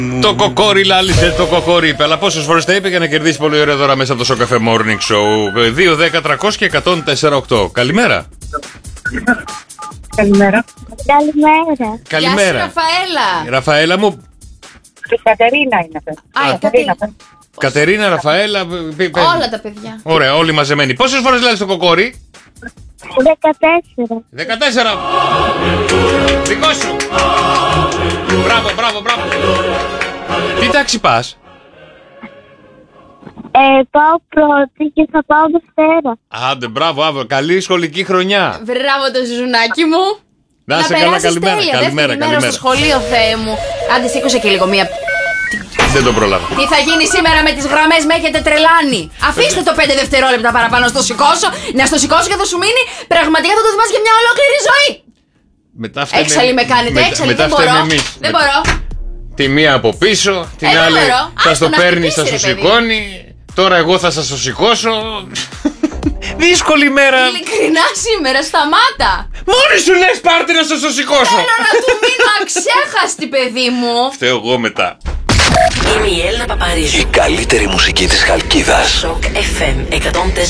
Το κοκόρι λάλησε, το κοκόρι είπε. Αλλά πόσες φορές τα είπε για να κερδίσει πολύ ωραία δώρα μέσα από το Σοκαφέ Morning Show. 2, 10, 300 και 104,8. Καλημέρα. Καλημέρα. Καλημέρα. Καλημέρα. Γεια σου, Ραφαέλα. Ραφαέλα μου. Η Κατερίνα είναι. Κατερίνα. Κατερίνα, Ραφαέλα. Όλα τα παιδιά. Ωραία, όλοι μαζεμένοι. Πόσες φορές λάλησε το κοκόρι? 14. 14. Δικό σου. Μπράβο, μπράβο, μπράβο. Τι τάξη πας? Πάω πρώτη και θα πάω Δευτέρα. Άντε, μπράβο, αύριο. Καλή σχολική χρονιά. Μπράβο το ζουζουνάκι μου. Να είσαι καλά, περάσεις καλημέρα. τέλεια. Καλημέρα, Δεύτερη μέρα καλημέρα. στο σχολείο, Θεέ μου. Άντε, σήκωσε και λίγο μία. Δεν το πρόλαβα. Τι θα γίνει σήμερα με τις γραμμές, με έχετε τρελάνει. Αφήστε το 5 δευτερόλεπτα παραπάνω να στο σηκώσω. Να στο σηκώσω και θα σου μείνει. Πραγματικά θα το θυμάσαι για μια ολόκληρη ζωή. Μετά φταίμε- Έξαλλη με κάνετε, έξαλλη. μετά Δεν μπορώ. φταίμε εμείς. Δεν μπορώ. Τη μία από πίσω, την δεν άλλη μπορώ. θα Άστο στο να παίρνει, χτυπήσει, θα ρε σου παιδί. σηκώνει. Τώρα εγώ θα σας το σηκώσω. Δύσκολη μέρα. Ειλικρινά σήμερα, σταμάτα. Μόνη σου λες πάρτε να σας το σηκώσω. Θέλω να του μείνω αξέχαστη, παιδί μου. Φταίω εγώ μετά. Είμαι η Έλληνα Παπαρίζου. Η καλύτερη μουσική της Χαλκίδας. Rock FM 104,8.